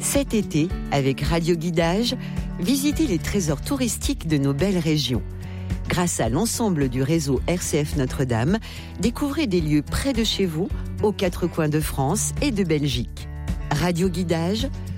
Cet été, avec Radio Guidage, visitez les trésors touristiques de nos belles régions. Grâce à l'ensemble du réseau RCF Notre-Dame, découvrez des lieux près de chez vous, aux quatre coins de France et de Belgique. Radio Guidage,